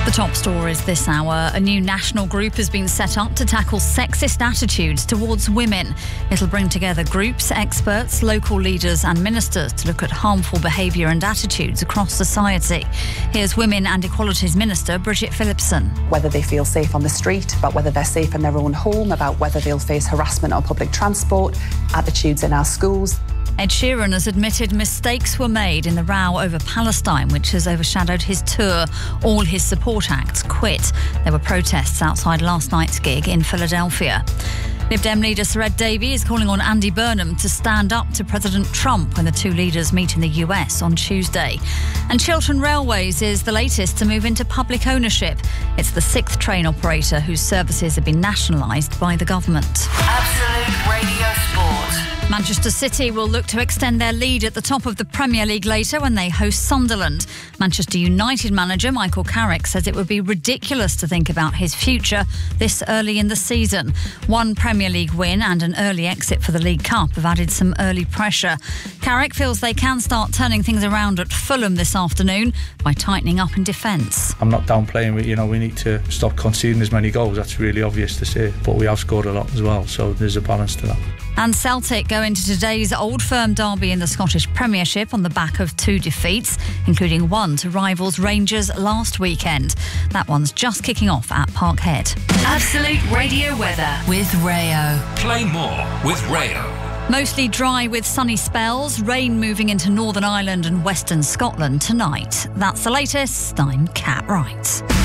The top stories this hour. A new national group has been set up to tackle sexist attitudes towards women. It'll bring together groups, experts, local leaders and ministers to look at harmful behaviour and attitudes across society. Here's Women and Equalities Minister Bridget Phillipson. Whether they feel safe on the street, about whether they're safe in their own home, about whether they'll face harassment on public transport, attitudes in our schools. Ed Sheeran has admitted mistakes were made in the row over Palestine, which has overshadowed his tour. All his support acts quit. There were protests outside last night's gig in Philadelphia. Lib Dem leader Sir Ed Davey is calling on Andy Burnham to stand up to President Trump when the two leaders meet in the US on Tuesday. And Chiltern Railways is the latest to move into public ownership. It's the sixth train operator whose services have been nationalised by the government. Absolute Radio Sport. Manchester City will look to extend their lead at the top of the Premier League later when they host Sunderland. Manchester United manager Michael Carrick says it would be ridiculous to think about his future this early in the season. One Premier League win and an early exit for the League Cup have added some early pressure. Carrick feels they can start turning things around at Fulham this afternoon by tightening up in defence. I'm not downplaying, we need to stop conceding as many goals. That's really obvious to see, but we have scored a lot as well, so there's a balance to that. And Celtic go into today's Old Firm derby in the Scottish Premiership on the back of two defeats, including one to rivals Rangers last weekend. That one's just kicking off at Parkhead. Absolute Radio weather with Rayo. Play more with Rayo. Mostly dry with sunny spells, rain moving into Northern Ireland and Western Scotland tonight. That's the latest. I'm Kat Wright.